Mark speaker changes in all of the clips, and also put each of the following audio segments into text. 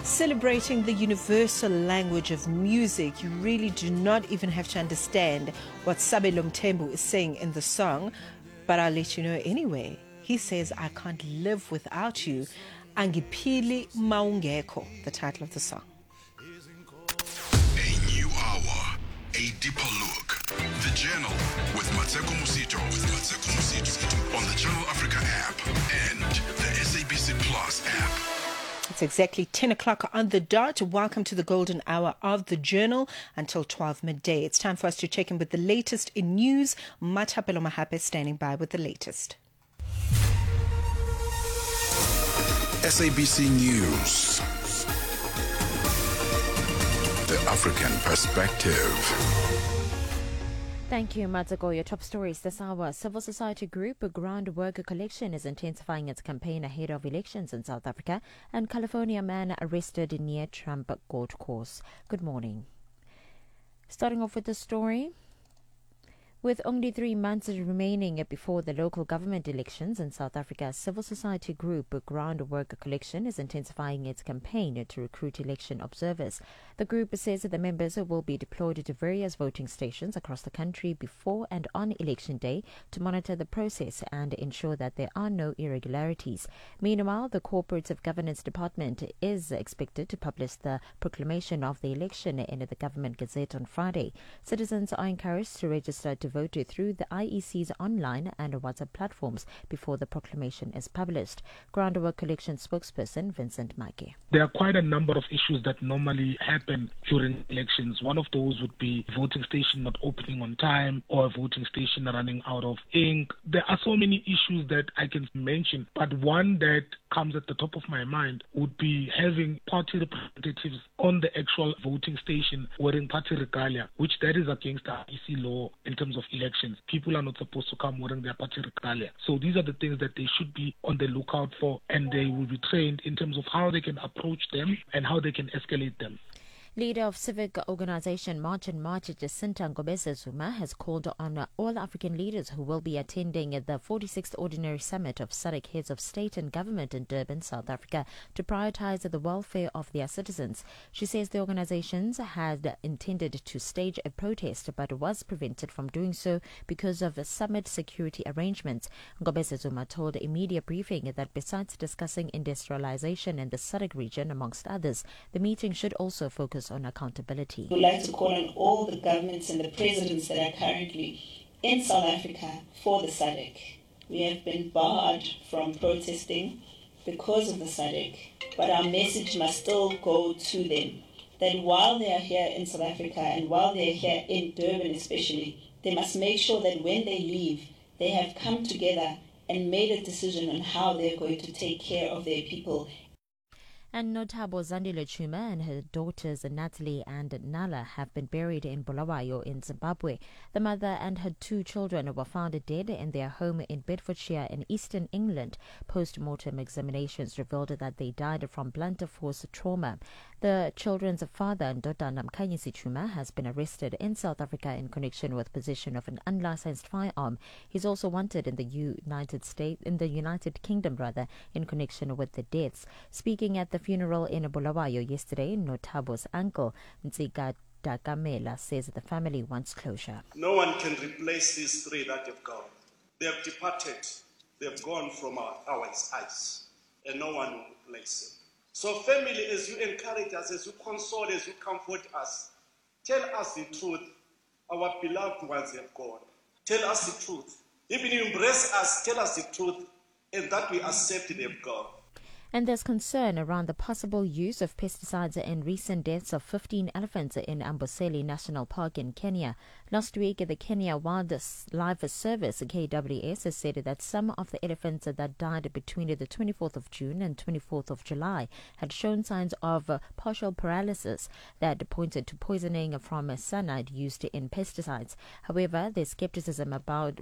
Speaker 1: Celebrating the universal language of music, you really do not even have to understand what Sabelo Mthembu is saying in the song, but I'll let you know anyway. He says, I can't live without you. Angiphili maungekho, the title of the song.
Speaker 2: A new hour, a deeper look. The Journal with Mateko Musito. On the Channel Africa app and the SABC Plus app.
Speaker 1: It's exactly 10 o'clock on the dot. Welcome to the golden hour of the Journal until 12 midday. It's time for us to check in with the latest in news. Mathapelo Mahape standing by with the latest.
Speaker 2: SABC News. The African Perspective.
Speaker 3: Thank you, Matsako. Your top stories this hour. Civil society group Ground Worker Collection is intensifying its campaign ahead of elections in South Africa, and California man arrested near Trump golf course. Good morning. Starting off with the story. With only 3 months remaining before the local government elections in South Africa, civil society group Ground Worker Collection is intensifying its campaign to recruit election observers. The group says that the members will be deployed to various voting stations across the country before and on election day to monitor the process and ensure that there are no irregularities. Meanwhile, the Cooperative Governance Department is expected to publish the proclamation of the election in the Government Gazette on Friday. Citizens are encouraged to register to vote through the IEC's online and WhatsApp platforms before the proclamation is published. Groundwork Collection spokesperson Vincent Make.
Speaker 4: There are quite a number of issues that normally happen during elections. One of those would be voting station not opening on time or a voting station running out of ink. There are so many issues that I can mention, but one that comes at the top of my mind would be having party representatives on the actual voting station wearing party regalia, which that is against the IEC law in terms of elections. People are not supposed to come wearing their party regalia. So these are the things that they should be on the lookout for, and they will be trained in terms of how they can approach them and how they can escalate them.
Speaker 3: Leader of civic organization March and March, Jacinta Ngobese Zuma, has called on all African leaders who will be attending the 46th Ordinary Summit of SADC Heads of State and Government in Durban, South Africa, to prioritize the welfare of their citizens. She says the organizations had intended to stage a protest but was prevented from doing so because of summit security arrangements. Ngobese Zuma told a media briefing that besides discussing industrialization in the SADC region, amongst others, the meeting should also focus on accountability.
Speaker 5: We'd like to call on all the governments and the presidents that are currently in South Africa for the SADC. We have been barred from protesting because of the SADC, but our message must still go to them that while they are here in South Africa and while they are here in Durban especially, they must make sure that when they leave, they have come together and made a decision on how they're going to take care of their people.
Speaker 3: And Notabo Zandile Chuma and her daughters Natalie and Nala have been buried in Bulawayo in Zimbabwe. The mother and her 2 children were found dead in their home in Bedfordshire in eastern England. Post-mortem examinations revealed that they died from blunt force trauma. The children's father, Ndota Namkhanyisi Chuma, has been arrested in South Africa in connection with possession of an unlicensed firearm. He's also wanted in the United Kingdom, in connection with the deaths. Speaking at the funeral in Bulawayo yesterday, Notabo's uncle, Ntsika Dakamela, says the family wants closure.
Speaker 6: No one can replace these 3 that have gone. They have departed. They have gone from our eyes, and no one will replace them. So family, as you encourage us, as you console, as you comfort us, tell us the truth. Our beloved ones have gone. Tell us the truth. Even you embrace us, tell us the truth, and that we accept they have gone.
Speaker 3: And there's concern around the possible use of pesticides in recent deaths of 15 elephants in Amboseli National Park in Kenya. Last week, the Kenya Wildlife Service, KWS, has said that some of the elephants that died between the 24th of June and 24th of July had shown signs of partial paralysis that pointed to poisoning from cyanide used in pesticides. However, there's skepticism from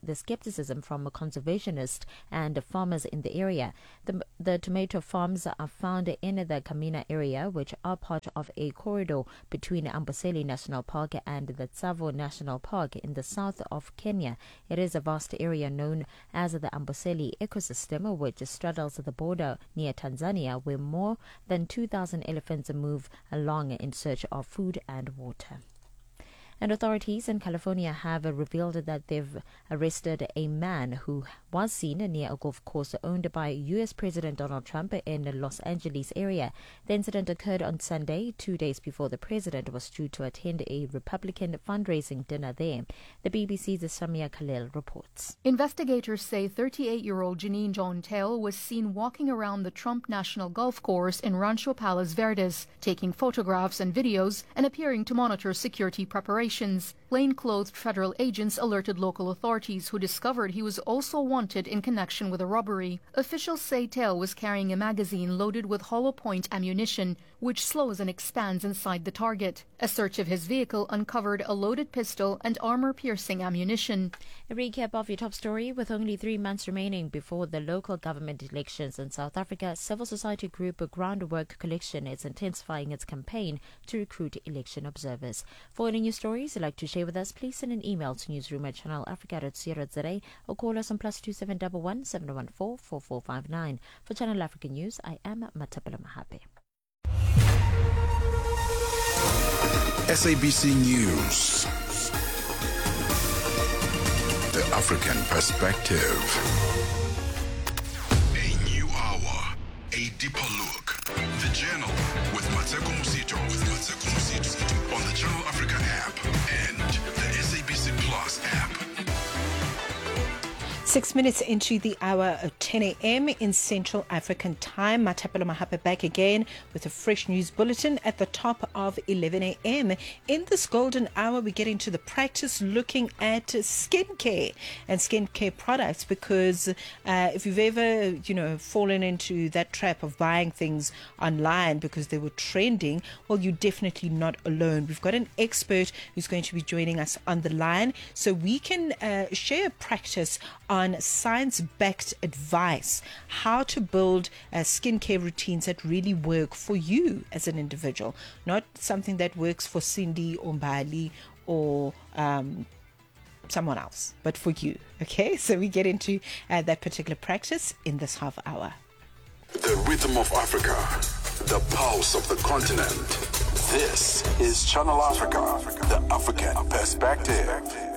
Speaker 3: conservationists and farmers in the area. The tomato farms are found in the Kamina area, which are part of a corridor between Amboseli National Park and the Tsavo Tsavo National Park in the south of Kenya. It is a vast area known as the Amboseli ecosystem, which straddles the border near Tanzania, where more than 2,000 elephants move along in search of food and water. And authorities in California have revealed that they've arrested a man who was seen near a golf course owned by U.S. President Donald Trump in the Los Angeles area. The incident occurred on Sunday, 2 days before the president was due to attend a Republican fundraising dinner there. The BBC's Samia Khalil reports.
Speaker 7: Investigators say 38-year-old Janine John Tail was seen walking around the Trump National Golf Course in Rancho Palos Verdes, taking photographs and videos and appearing to monitor security preparations. Plain-clothed federal agents alerted local authorities, who discovered he was also wanted in connection with a robbery. Officials say Tail was carrying a magazine loaded with hollow point ammunition, which slows and expands inside the target. A search of his vehicle uncovered a loaded pistol and armor-piercing ammunition.
Speaker 3: A recap of your top story. With only 3 months remaining before the local government elections in South Africa, civil society group Groundwork Collection is intensifying its campaign to recruit election observers. For any news stories you'd like to share with us, please send an email to newsroom@channelafrica.co.za or call us on +2711 714 4459. For Channel Africa News, I am Matapela Mahape.
Speaker 2: SABC News. The African Perspective. A new hour, a deeper look. The Journal with Mateko Musito. On the Channel Africa app and the SABC Plus app.
Speaker 1: 6 minutes into the hour of 10 a.m. in Central African Time. Matapelo Mahape back again with a fresh news bulletin at the top of 11 a.m. In this golden hour, we get into the practice looking at skincare and skincare products, because if you've ever, fallen into that trap of buying things online because they were trending, well, you're definitely not alone. We've got an expert who's going to be joining us on the line so we can share a practice on science-backed advice, how to build skincare routines that really work for you as an individual, not something that works for Cindy or Mbali or someone else, but for you. Okay, so we get into that particular practice in this half hour.
Speaker 2: The rhythm of Africa, the pulse of the continent. This is Channel Africa, the African Perspective.